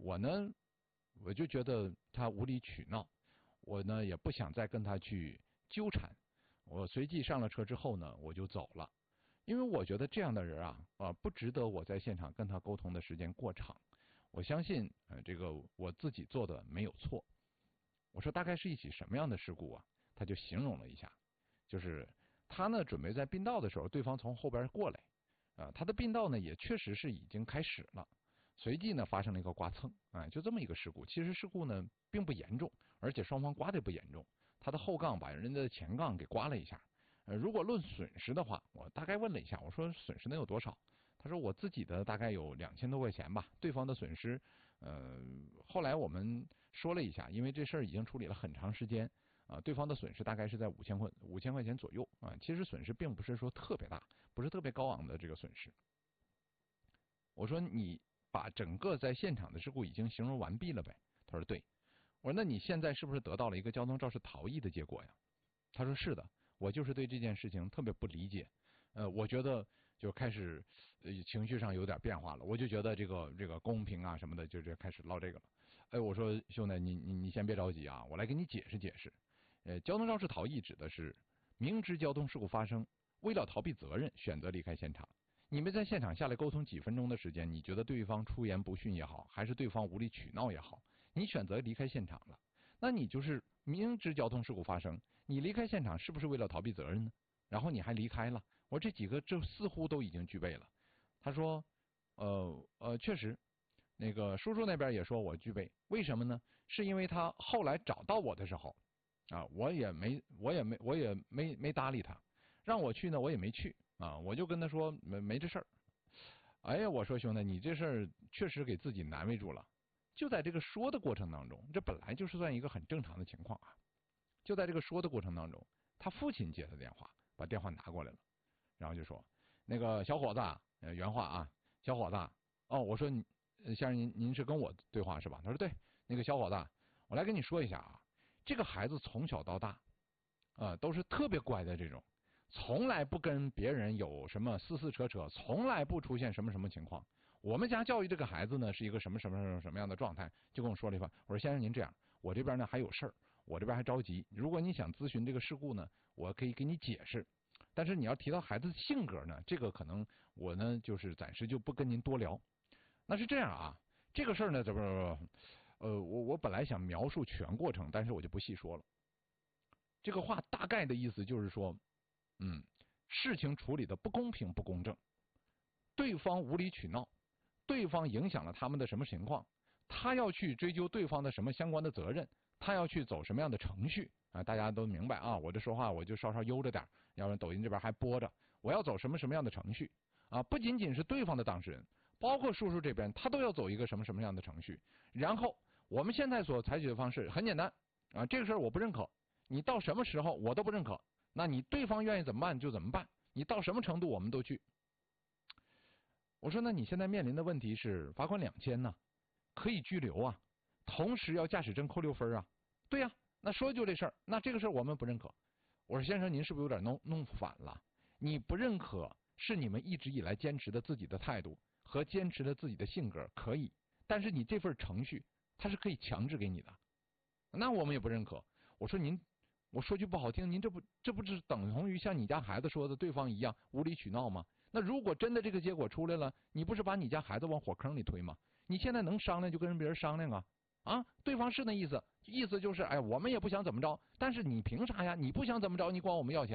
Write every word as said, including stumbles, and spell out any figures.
我呢，我就觉得他无理取闹，我呢也不想再跟他去纠缠。我随即上了车之后呢，我就走了，因为我觉得这样的人啊，啊不值得我在现场跟他沟通的时间过长。我相信，呃，这个我自己做的没有错。我说大概是一起什么样的事故啊？他就形容了一下，就是他呢准备在并道的时候，对方从后边过来，啊、呃，他的并道呢也确实是已经开始了，随即呢发生了一个刮蹭，啊、呃，就这么一个事故。其实事故呢并不严重，而且双方刮的不严重。他的后杠把人的前杠给刮了一下。呃，如果论损失的话，我大概问了一下，我说损失能有多少？他说我自己的大概有两千多块钱吧，对方的损失，呃，后来我们说了一下，因为这事儿已经处理了很长时间啊、呃，对方的损失大概是在五千块五千块钱左右啊、呃，其实损失并不是说特别大，不是特别高昂的这个损失。我说你把整个在现场的事故已经形容完毕了呗？他说对。我说那你现在是不是得到了一个交通肇事逃逸的结果呀？他说是的，我就是对这件事情特别不理解，呃，我觉得就开始呃情绪上有点变化了，我就觉得这个这个公平啊什么的，就这开始唠这个了。哎，我说兄弟，你你你先别着急啊，我来给你解释解释。呃，交通肇事逃逸指的是明知交通事故发生，为了逃避责任，选择离开现场。你们在现场下来沟通几分钟的时间，你觉得对方出言不逊也好，还是对方无理取闹也好，你选择离开现场了，那你就是明知交通事故发生，你离开现场是不是为了逃避责任呢？然后你还离开了，我说这几个这似乎都已经具备了。他说，呃呃，确实，那个叔叔那边也说我具备，为什么呢？是因为他后来找到我的时候，啊，我也没我也没我也没没搭理他，让我去呢我也没去啊，我就跟他说没没这事儿。哎呀，我说兄弟，你这事儿确实给自己难为住了。就在这个说的过程当中，这本来就是算一个很正常的情况啊。就在这个说的过程当中，他父亲接他电话，把电话拿过来了，然后就说：“那个小伙子，呃，原话啊，小伙子，哦，我说你先生您您是跟我对话是吧？”他说：“对，那个小伙子，我来跟你说一下啊，这个孩子从小到大，啊、呃，都是特别乖的这种。”从来不跟别人有什么撕撕扯扯，从来不出现什么什么情况。我们家教育这个孩子呢，是一个什么什么什么什么样的状态？就跟我说了一番。我说先生您这样，我这边呢还有事儿，我这边还着急。如果你想咨询这个事故呢，我可以给你解释。但是你要提到孩子的性格呢，这个可能我呢就是暂时就不跟您多聊。那是这样啊，这个事儿呢，这不，呃，我我本来想描述全过程，但是我就不细说了。这个话大概的意思就是说。嗯，事情处理的不公平不公正，对方无理取闹，对方影响了他们的什么情况，他要去追究对方的什么相关的责任，他要去走什么样的程序啊？大家都明白啊，我这说话我就稍稍悠着点，要不然抖音这边还播着，我要走什么什么样的程序啊？不仅仅是对方的当事人，包括叔叔这边，他都要走一个什么什么样的程序。然后我们现在所采取的方式很简单啊，这个事儿我不认可，你到什么时候我都不认可。那你对方愿意怎么办就怎么办，你到什么程度我们都去。我说那你现在面临的问题是罚款两千呢，可以拘留啊，同时要驾驶证扣六分啊。对呀、啊，那说就这事儿，那这个事儿我们不认可。我说先生您是不是有点弄弄反了？你不认可是你们一直以来坚持的自己的态度和坚持的自己的性格可以，但是你这份程序它是可以强制给你的，那我们也不认可。我说您。我说句不好听，您这不这不是等同于像你家孩子说的对方一样无理取闹吗？那如果真的这个结果出来了，你不是把你家孩子往火坑里推吗？你现在能商量就跟人别人商量啊啊！对方是那意思，意思就是哎，我们也不想怎么着，但是你凭啥呀？你不想怎么着，你管我们要钱？